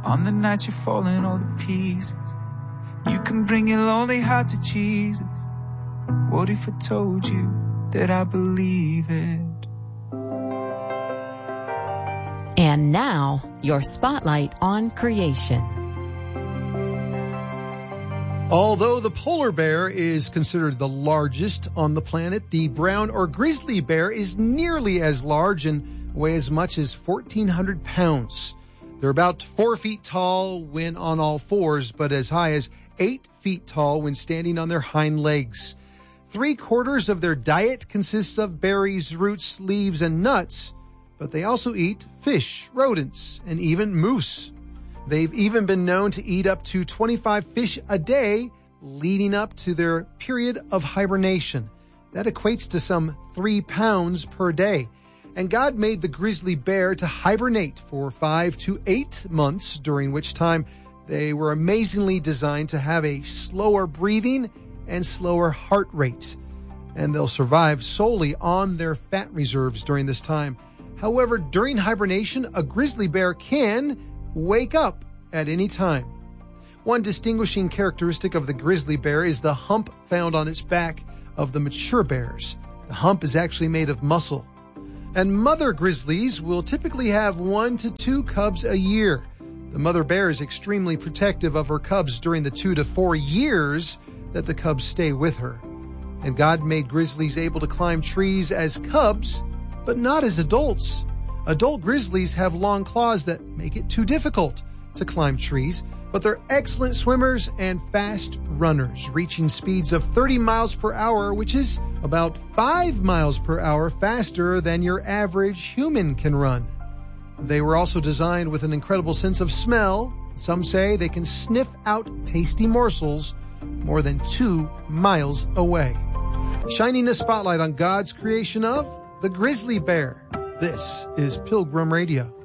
On the night you're falling all to pieces, you can bring your lonely heart to Jesus. What if I told you that I believe it? And now, your spotlight on creation. Although the polar bear is considered the largest on the planet, the brown or grizzly bear is nearly as large and weigh as much as 1,400 pounds. They're about 4 feet tall when on all fours, but as high as 8 feet tall when standing on their hind legs. 3/4 of their diet consists of berries, roots, leaves, and nuts, but they also eat fish, rodents, and even moose. They've even been known to eat up to 25 fish a day leading up to their period of hibernation. That equates to some 3 pounds per day. And God made the grizzly bear to hibernate for 5 to 8 months, during which time they were amazingly designed to have a slower breathing and slower heart rate. And they'll survive solely on their fat reserves during this time. However, during hibernation, a grizzly bear can wake up at any time. One distinguishing characteristic of the grizzly bear is the hump found on its back of the mature bears. The hump is actually made of muscle. And mother grizzlies will typically have 1 to 2 cubs a year. The mother bear is extremely protective of her cubs during the 2 to 4 years that the cubs stay with her. And God made grizzlies able to climb trees as cubs, but not as adults. Adult grizzlies have long claws that make it too difficult to climb trees, but they're excellent swimmers and fast runners, reaching speeds of 30 miles per hour, which is about 5 miles per hour faster than your average human can run. They were also designed with an incredible sense of smell. Some say they can sniff out tasty morsels more than 2 miles away. Shining a spotlight on God's creation of the grizzly bear. This is Pilgrim Radio.